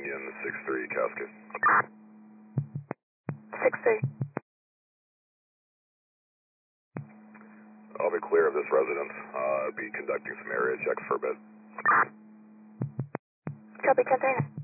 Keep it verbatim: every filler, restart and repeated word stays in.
Indian six three Casket. six three. I'll be clear of this residence. Uh, be conducting some area checks for a bit. Copy, ten three.